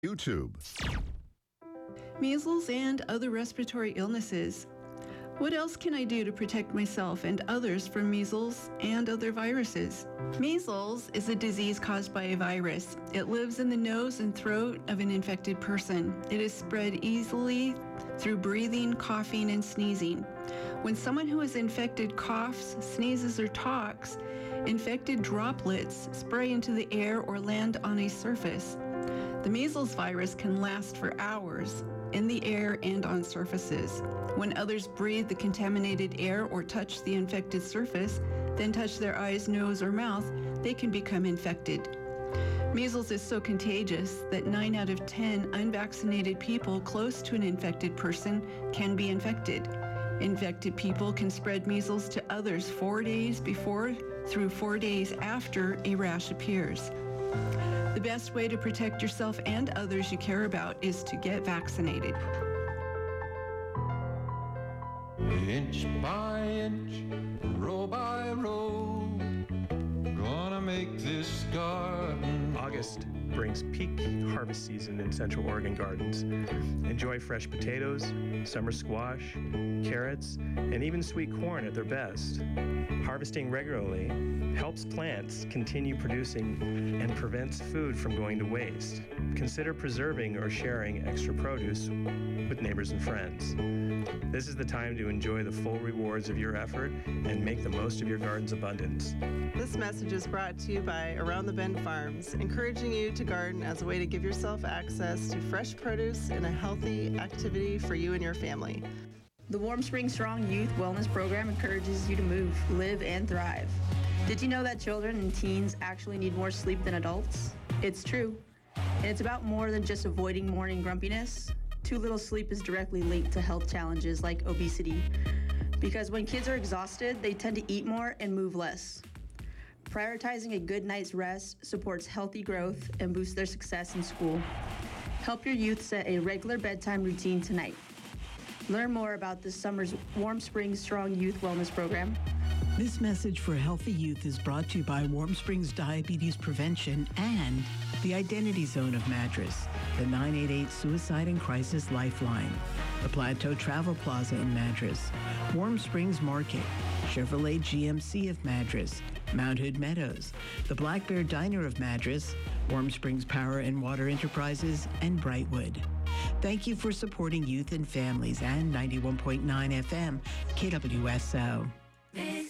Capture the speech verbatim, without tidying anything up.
YouTube. Measles and other respiratory illnesses. What else can I do to protect myself and others from measles and other viruses? Measles is a disease caused by a virus. It lives in the nose and throat of an infected person. It is spread easily through breathing, coughing, and sneezing. When someone who is infected coughs, sneezes, or talks, infected droplets spray into the air or land on a surface. The measles virus can last for hours in the air and on surfaces. When others breathe the contaminated air or touch the infected surface, then touch their eyes, nose, or mouth, they can become infected. Measles is so contagious that nine out of ten unvaccinated people close to an infected person can be infected. Infected people can spread measles to others four days before through four days after a rash appears. The best way to protect yourself and others you care about is to get vaccinated. Inch by inch, row by row, gonna make this garden. August brings peak harvest season in Central Oregon gardens. Enjoy fresh potatoes, summer squash, carrots, and even sweet corn at their best. Harvesting regularly helps plants continue producing and prevents food from going to waste. Consider preserving or sharing extra produce with neighbors and friends. This is the time to enjoy the full rewards of your effort and make the most of your garden's abundance. This message is brought to you by Around the Bend Farms, encouraging you to garden as a way to give yourself access to fresh produce and a healthy activity for you and your family. The Warm Spring Strong Youth Wellness Program encourages you to move, live, and thrive. Did you know that children and teens actually need more sleep than adults? It's true. And it's about more than just avoiding morning grumpiness. Too little sleep is directly linked to health challenges like obesity. Because when kids are exhausted, they tend to eat more and move less. Prioritizing a good night's rest supports healthy growth and boosts their success in school. Help your youth set a regular bedtime routine tonight. Learn more about this summer's Warm Springs Strong Youth Wellness Program. This message for healthy youth is brought to you by Warm Springs Diabetes Prevention and the Identity Zone of Madras, the nine eight eight Suicide and Crisis Lifeline, the Plateau Travel Plaza in Madras, Warm Springs Market, Chevrolet G M C of Madras, Mount Hood Meadows, the Black Bear Diner of Madras, Warm Springs Power and Water Enterprises, and Brightwood. Thank you for supporting youth and families and ninety-one point nine F M K W S O.